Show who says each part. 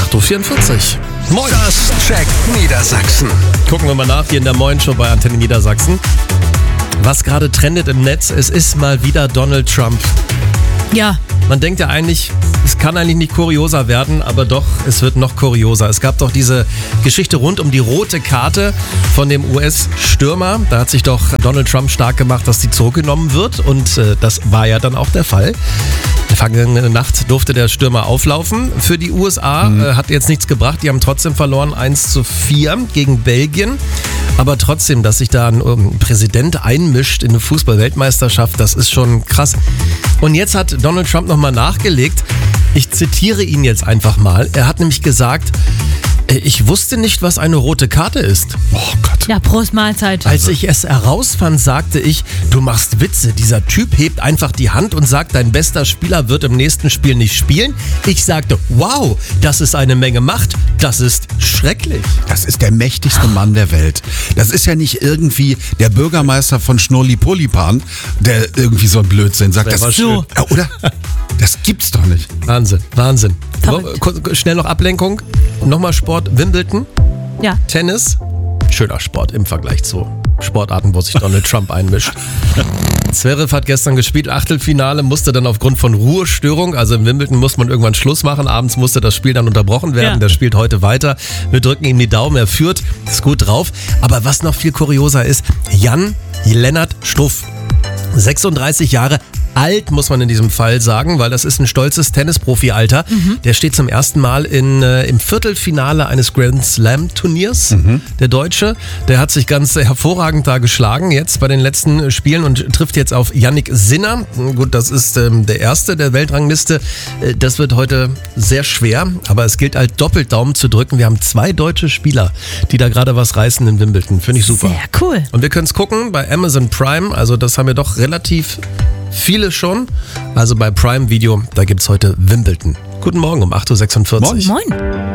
Speaker 1: 8.44 Uhr. Moin.
Speaker 2: Das checkt Niedersachsen.
Speaker 1: Gucken wir mal nach hier in der Moin Show bei Antenne Niedersachsen. Was gerade trendet im Netz, es ist mal wieder Donald Trump.
Speaker 3: Ja.
Speaker 1: Man denkt ja eigentlich, es kann eigentlich nicht kurioser werden, aber doch, es wird noch kurioser. Es gab doch diese Geschichte rund um die rote Karte von dem US-Stürmer. Da hat sich doch Donald Trump stark gemacht, dass die zurückgenommen wird und das war ja dann auch der Fall. Vergangene Nacht durfte der Stürmer auflaufen für die USA, hat jetzt nichts gebracht. Die haben trotzdem verloren, 1-4 gegen Belgien. Aber trotzdem, dass sich da ein Präsident einmischt in eine Fußball-Weltmeisterschaft, das ist schon krass. Und jetzt hat Donald Trump nochmal nachgelegt. Ich zitiere ihn jetzt einfach mal. Er hat nämlich gesagt, ich wusste nicht, was eine rote Karte ist.
Speaker 2: Oh Gott.
Speaker 3: Ja, Prost Mahlzeit.
Speaker 1: Als ich es herausfand, sagte ich, du machst Witze. Dieser Typ hebt einfach die Hand und sagt, dein bester Spieler wird im nächsten Spiel nicht spielen. Ich sagte, wow, das ist eine Menge Macht. Das ist schrecklich.
Speaker 2: Das ist der mächtigste Mann der Welt. Das ist ja nicht irgendwie der Bürgermeister von Schnurli-Polipan, der irgendwie so ein Blödsinn sagt.
Speaker 1: Das war
Speaker 3: schön.
Speaker 2: Ja, oder? Das gibt's doch nicht.
Speaker 1: Wahnsinn, Wahnsinn.
Speaker 3: Verrückt.
Speaker 1: Schnell noch Ablenkung. Nochmal Sport, Wimbledon,
Speaker 3: Ja.
Speaker 1: Tennis. Schöner Sport im Vergleich zu Sportarten, wo sich Donald Trump einmischt. Zverev hat gestern gespielt, Achtelfinale, musste dann aufgrund von Ruhestörung, also in Wimbledon muss man irgendwann Schluss machen, abends musste das Spiel dann unterbrochen werden,
Speaker 3: Ja.
Speaker 1: Der spielt heute weiter. Wir drücken ihm die Daumen, er führt, ist gut drauf. Aber was noch viel kurioser ist, Jan-Lennart Struff, 36 Jahre alt, muss man in diesem Fall sagen, weil das ist ein stolzes Tennisprofi-Alter. Der steht zum ersten Mal im Viertelfinale eines Grand Slam-Turniers, der Deutsche. Der hat sich ganz hervorragend da geschlagen jetzt bei den letzten Spielen und trifft jetzt auf Jannik Sinner. Gut, das ist der Erste der Weltrangliste. Das wird heute sehr schwer, aber es gilt halt doppelt Daumen zu drücken. Wir haben 2 deutsche Spieler, die da gerade was reißen in Wimbledon. Finde ich super.
Speaker 3: Sehr cool.
Speaker 1: Und wir können es gucken bei Amazon Prime, also das haben wir doch relativ viele schon. Also bei Prime Video, da gibt es heute Wimbledon. Guten Morgen um 8.46 Uhr.
Speaker 3: Moin.